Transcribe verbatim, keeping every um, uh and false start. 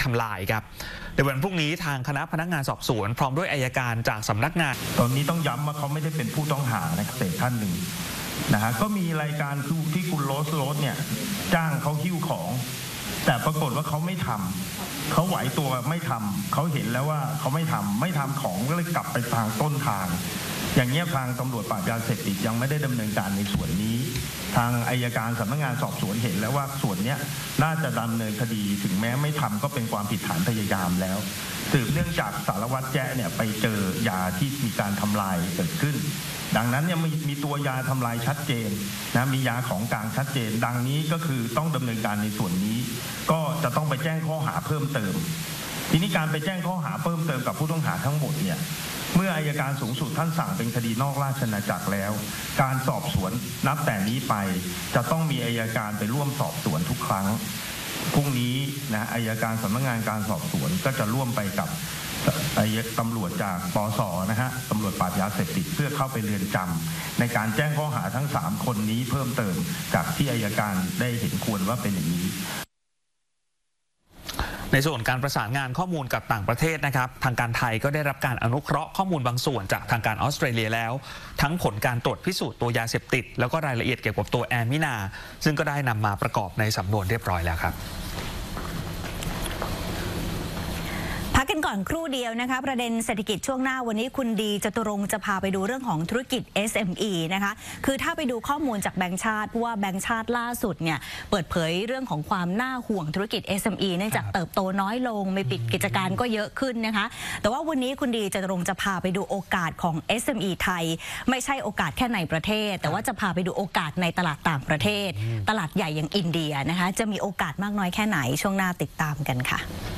ทำลายครับในวันพรุ่งนี้ทางคณะพนักงานสอบสวนพร้อมด้วยอัยการจากสำนักงานตอนนี้ต้องย้ำว่าเขาไม่ได้เป็นผู้ต้องหานะครับแต่ท่านหนึ่งนะฮะก็มีรายการที่คุณโรสโรสเนี่ยจ้างเขาหิ้วของแต่ปรากฏว่าเขาไม่ทำเขาไหวตัวไม่ทำเขาเห็นแล้วว่าเขาไม่ทำไม่ทำของก็เลยกลับไปทางต้นทางอย่างเงี้ยทางตำรวจปราบยาเสพติดยังไม่ได้ดำเนินการในส่วนนี้ทางอัยการสำนักงานสอบสวนเห็นแล้วว่าส่วนเนี้ยน่าจะดำเนินคดีถึงแม้ไม่ทำก็เป็นความผิดฐานพยายามแล้วสืบเนื่องจากสารวัตรแจ๊เนี่ยไปเจอยาที่มีการทำลายเกิดขึ้นดังนั้นเนี่ยมีมีตัวยาทำลายชัดเจนนะมียาของกลางชัดเจนดังนี้ก็คือต้องดำเนินการในส่วนนี้ก็จะต้องไปแจ้งข้อหาเพิ่มเติมทีนี้การไปแจ้งข้อหาเพิ่มเติมกับผู้ต้องหาทั้งหมดเนี่ยเมื่ออัยการสูงสุดท่านสั่งเป็นคดีนอกราชอาณาจักรแล้วการสอบสวนนับแต่นี้ไปจะต้องมีอัยการไปร่วมสอบสวนทุกครั้งพรุ่งนี้นะอัยการสำนักงานการสอบสวนก็จะร่วมไปกับตำรวจจากปส.นะฮะตำรวจปราบยาเสพติดเพื่อเข้าไปเรือนจำในการแจ้งข้อหาทั้งสามคนนี้เพิ่มเติมจากที่อัยการได้เห็นควรว่าเป็นอย่างนี้ในส่วนการประสานงานข้อมูลกับต่างประเทศนะครับทางการไทยก็ได้รับการอนุเคราะห์ข้อมูลบางส่วนจากทางการออสเตรเลียแล้วทั้งผลการตรวจพิสูจน์ตัวยาเสพติดแล้วก็รายละเอียดเกี่ยวกับตัวแอมินาซึ่งก็ได้นำมาประกอบในสำนวนเรียบร้อยแล้วครับพักกันก่อนครู่เดียวนะคะประเด็นเศรษฐกิจช่วงหน้าวันนี้คุณดีจตุรงค์จะพาไปดูเรื่องของธุรกิจ เอส เอ็ม อี นะคะคือถ้าไปดูข้อมูลจากแบงก์ชาติว่าแบงก์ชาติล่าสุดเนี่ยเปิดเผยเรื่องของความน่าห่วงธุรกิจ เอส เอ็ม อี เนื่องจากเติบโตน้อยลงไม่ปิดกิจการก็เยอะขึ้นนะคะแต่ว่าวันนี้คุณดีจตุรงค์จะพาไปดูโอกาสของ เอส เอ็ม อี ไทยไม่ใช่โอกาสแค่ในประเทศแต่ว่าจะพาไปดูโอกาสในตลาดต่างประเทศตลาดใหญ่อย่างอินเดียนะคะจะมีโอกาสมากน้อยแค่ไหนช่วงหน้าติดตามกันค่ะ